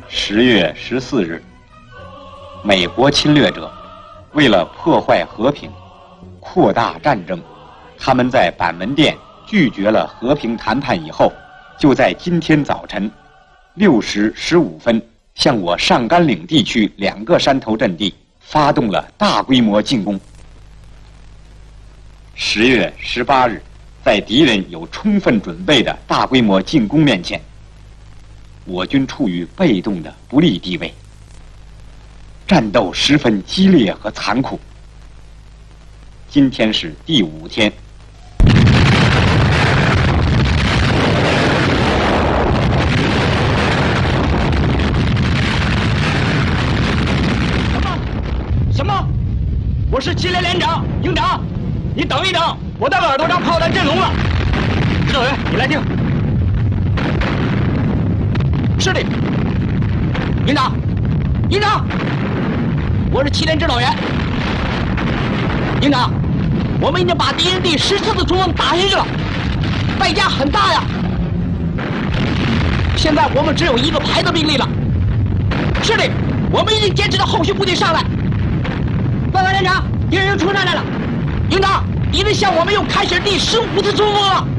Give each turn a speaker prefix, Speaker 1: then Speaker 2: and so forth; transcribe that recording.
Speaker 1: 10月14日，美国侵略者为了破坏和平、扩大战争，他们在板门店拒绝了和平谈判以后，就在今天早晨6时15分向我上甘岭地区2个山头阵地发动了大规模进攻。10月18日，在敌人有充分准备的大规模进攻面前，我军处于被动的不利地位，战斗十分激烈和残酷。今天是第5天。
Speaker 2: 什么？我是7连连长营长，你等一等，我的耳朵上炮弹震聋了。指导员，你来听。是的，营长，营长，我是7连指导员。营长，我们已经把敌人第14次冲锋打下去了，代价很大呀。现在我们只有1个排的兵力了。是的，我们已经坚持到后续部队上来。报告连长，敌人又冲上来了。营长，敌人向我们又开始第15次冲锋了。